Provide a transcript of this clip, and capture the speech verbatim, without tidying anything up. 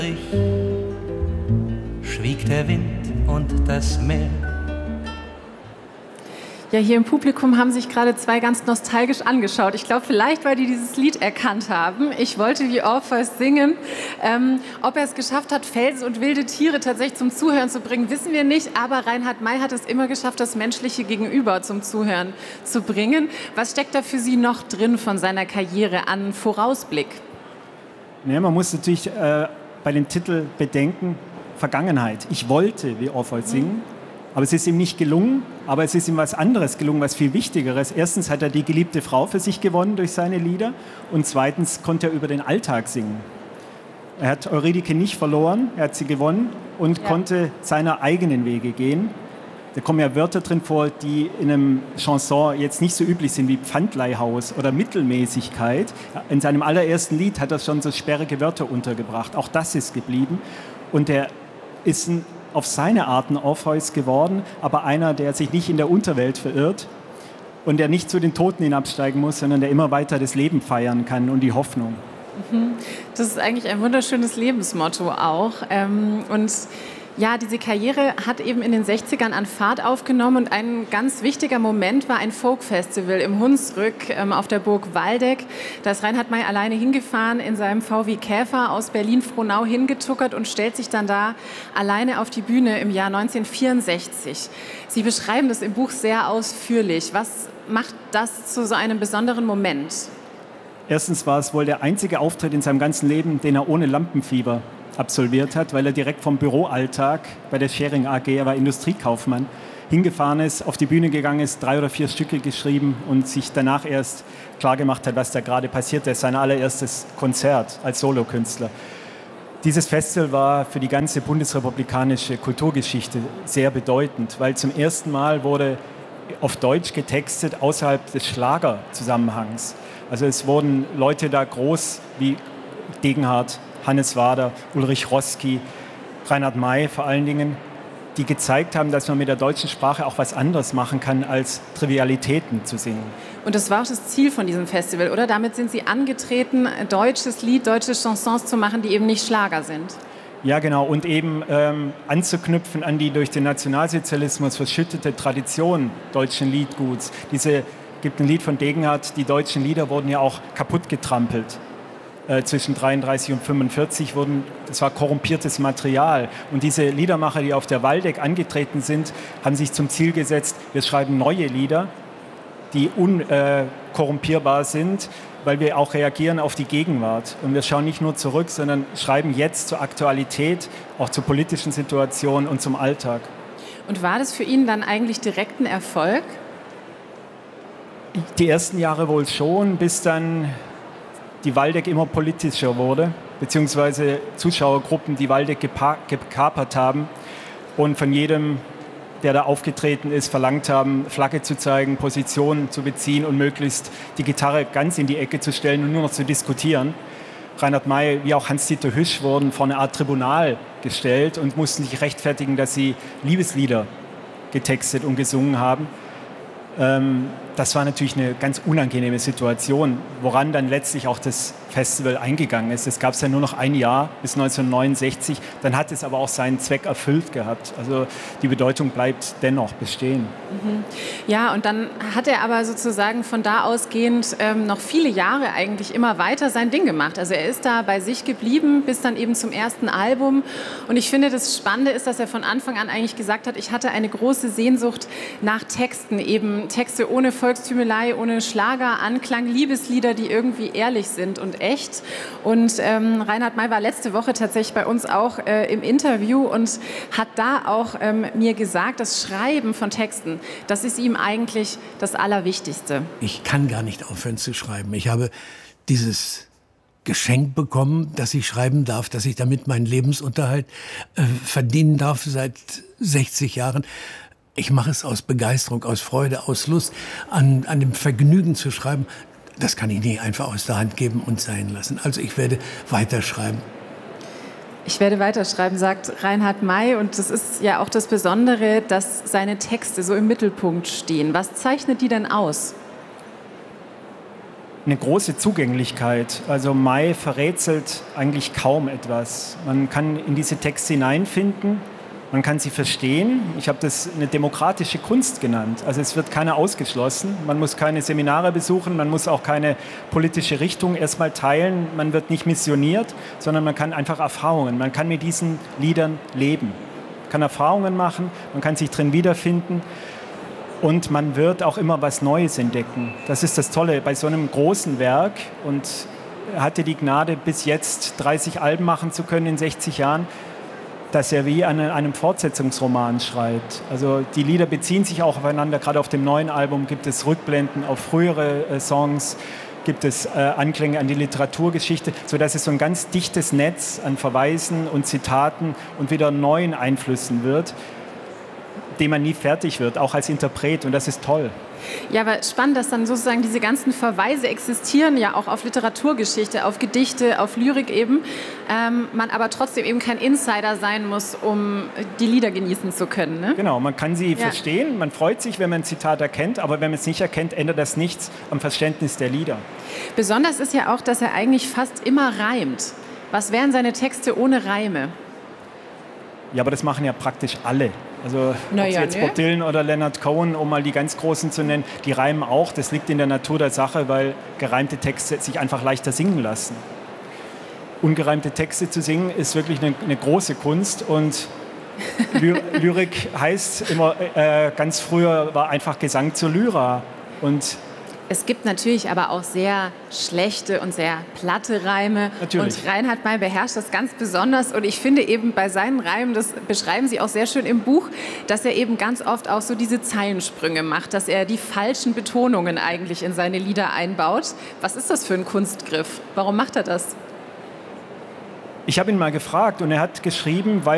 Schwieg der Wind und das Meer. Ja, hier im Publikum haben sich gerade zwei ganz nostalgisch angeschaut. Ich glaube, vielleicht, weil die dieses Lied erkannt haben. Ich wollte wie Orpheus singen. Ähm, ob er es geschafft hat, Felsen und wilde Tiere tatsächlich zum Zuhören zu bringen, wissen wir nicht. Aber Reinhard May hat es immer geschafft, das menschliche Gegenüber zum Zuhören zu bringen. Was steckt da für Sie noch drin von seiner Karriere an Vorausblick? Ja, man muss natürlich äh, bei dem Titel bedenken, Vergangenheit. Ich wollte wie Orpheus singen. Aber es ist ihm nicht gelungen, aber es ist ihm was anderes gelungen, was viel Wichtigeres. Erstens hat er die geliebte Frau für sich gewonnen durch seine Lieder und zweitens konnte er über den Alltag singen. Er hat Eurydike nicht verloren, er hat sie gewonnen und ja. konnte seine eigenen Wege gehen. Da kommen ja Wörter drin vor, die in einem Chanson jetzt nicht so üblich sind wie Pfandleihhaus oder Mittelmäßigkeit. In seinem allerersten Lied hat er schon so sperrige Wörter untergebracht. Auch das ist geblieben und er ist ein auf seine Art ein Orpheus geworden, aber einer, der sich nicht in der Unterwelt verirrt und der nicht zu den Toten hinabsteigen muss, sondern der immer weiter das Leben feiern kann und die Hoffnung. Das ist eigentlich ein wunderschönes Lebensmotto auch. Und ja, diese Karriere hat eben in den sechzigern an Fahrt aufgenommen und ein ganz wichtiger Moment war ein Folkfestival im Hunsrück ähm, auf der Burg Waldeck. Da ist Reinhard May alleine hingefahren in seinem V W Käfer aus Berlin-Frohnau hingetuckert und stellt sich dann da alleine auf die Bühne im Jahr neunzehnhundertvierundsechzig. Sie beschreiben das im Buch sehr ausführlich. Was macht das zu so einem besonderen Moment? Erstens war es wohl der einzige Auftritt in seinem ganzen Leben, den er ohne Lampenfieber absolviert hat, weil er direkt vom Büroalltag bei der Schering A G, er war Industriekaufmann, hingefahren ist, auf die Bühne gegangen ist, drei oder vier Stücke geschrieben und sich danach erst klargemacht hat, was da gerade passiert ist, sein allererstes Konzert als Solokünstler. Dieses Festival war für die ganze bundesrepublikanische Kulturgeschichte sehr bedeutend, weil zum ersten Mal wurde auf Deutsch getextet außerhalb des Schlagerzusammenhangs. Also es wurden Leute da groß wie Degenhardt, Hannes Wader, Ulrich Roski, Reinhard May vor allen Dingen, die gezeigt haben, dass man mit der deutschen Sprache auch was anderes machen kann, als Trivialitäten zu singen. Und das war auch das Ziel von diesem Festival, oder? Damit sind Sie angetreten, deutsches Lied, deutsche Chansons zu machen, die eben nicht Schlager sind. Ja, genau. Und eben ähm, anzuknüpfen an die durch den Nationalsozialismus verschüttete Tradition deutschen Liedguts. Diese gibt ein Lied von Degenhardt, die deutschen Lieder wurden ja auch kaputt getrampelt. Äh, zwischen dreiunddreißig und fünfundvierzig wurden, das war korrumpiertes Material. Und diese Liedermacher, die auf der Waldeck angetreten sind, haben sich zum Ziel gesetzt, wir schreiben neue Lieder, die unkorrumpierbar äh, sind, weil wir auch reagieren auf die Gegenwart. Und wir schauen nicht nur zurück, sondern schreiben jetzt zur Aktualität, auch zur politischen Situation und zum Alltag. Und war das für ihn dann eigentlich direkt ein Erfolg? Die ersten Jahre wohl schon, bis dann die Waldeck immer politischer wurde, beziehungsweise Zuschauergruppen die Waldeck gekapert haben und von jedem, der da aufgetreten ist, verlangt haben, Flagge zu zeigen, Positionen zu beziehen und möglichst die Gitarre ganz in die Ecke zu stellen und nur noch zu diskutieren. Reinhard May wie auch Hans-Dieter Hüsch wurden vor eine Art Tribunal gestellt und mussten sich rechtfertigen, dass sie Liebeslieder getextet und gesungen haben. Ähm, das war natürlich eine ganz unangenehme Situation, woran dann letztlich auch das Festival eingegangen ist. Es gab es ja nur noch ein Jahr bis neunzehnhundertneunundsechzig, dann hat es aber auch seinen Zweck erfüllt gehabt. Also die Bedeutung bleibt dennoch bestehen. Mhm. Ja, und dann hat er aber sozusagen von da ausgehend ähm, noch viele Jahre eigentlich immer weiter sein Ding gemacht. Also er ist da bei sich geblieben bis dann eben zum ersten Album. Und ich finde, das Spannende ist, dass er von Anfang an eigentlich gesagt hat, ich hatte eine große Sehnsucht nach Texten, eben Texte ohne Volkstümelei, ohne Schlager, Anklang, Liebeslieder, die irgendwie ehrlich sind und echt. Und ähm, Reinhard May war letzte Woche tatsächlich bei uns auch äh, im Interview und hat da auch ähm, mir gesagt, das Schreiben von Texten, das ist ihm eigentlich das Allerwichtigste. Ich kann gar nicht aufhören zu schreiben. Ich habe dieses Geschenk bekommen, dass ich schreiben darf, dass ich damit meinen Lebensunterhalt äh, verdienen darf seit sechzig Jahren. Ich mache es aus Begeisterung, aus Freude, aus Lust, an, an dem Vergnügen zu schreiben. Das kann ich nicht einfach aus der Hand geben und sein lassen. Also ich werde weiterschreiben. Ich werde weiterschreiben, sagt Reinhard May. Und das ist ja auch das Besondere, dass seine Texte so im Mittelpunkt stehen. Was zeichnet die denn aus? eine große Zugänglichkeit. Also May verrätselt eigentlich kaum etwas. Man kann in diese Texte hineinfinden, man kann sie verstehen. Ich habe das eine demokratische Kunst genannt. Also es wird keiner ausgeschlossen. Man muss keine Seminare besuchen, man muss auch keine politische Richtung erstmal teilen. Man wird nicht missioniert, sondern man kann einfach Erfahrungen, man kann mit diesen Liedern leben. Man kann Erfahrungen machen, man kann sich drin wiederfinden. Und man wird auch immer was Neues entdecken. Das ist das Tolle bei so einem großen Werk. Und er hatte die Gnade, bis jetzt dreißig Alben machen zu können in sechzig Jahren, dass er wie an einem Fortsetzungsroman schreibt. Also die Lieder beziehen sich auch aufeinander. Gerade auf dem neuen Album gibt es Rückblenden auf frühere äh, Songs, gibt es äh, Anklänge an die Literaturgeschichte, sodass es so ein ganz dichtes Netz an Verweisen und Zitaten und wieder neuen Einflüssen wird, dem man nie fertig wird, auch als Interpret. Und das ist toll. Ja, aber spannend, dass dann sozusagen diese ganzen Verweise existieren, ja auch auf Literaturgeschichte, auf Gedichte, auf Lyrik eben, ähm, man aber trotzdem eben kein Insider sein muss, um die Lieder genießen zu können. Ne? Genau, man kann sie ja. verstehen, man freut sich, wenn man ein Zitat erkennt, aber wenn man es nicht erkennt, ändert das nichts am Verständnis der Lieder. Besonders ist ja auch, dass er eigentlich fast immer reimt. Was wären seine Texte ohne Reime? Ja, aber das machen ja praktisch alle. Also Na ob ja, jetzt ne? Bob Dylan oder Leonard Cohen, um mal die ganz Großen zu nennen, die reimen auch. Das liegt in der Natur der Sache, weil gereimte Texte sich einfach leichter singen lassen. Ungereimte Texte zu singen ist wirklich eine, eine große Kunst. Und Ly- Lyrik heißt immer, äh, ganz früher war einfach Gesang zur Lyra. Und es gibt natürlich aber auch sehr schlechte und sehr platte Reime. Natürlich. Und Reinhard May beherrscht das ganz besonders. Und ich finde eben bei seinen Reimen, das beschreiben Sie auch sehr schön im Buch, dass er eben ganz oft auch so diese Zeilensprünge macht, dass er die falschen Betonungen eigentlich in seine Lieder einbaut. Was ist das für ein Kunstgriff? Warum macht er das? ich habe ihn mal gefragt und er hat geschrieben, weil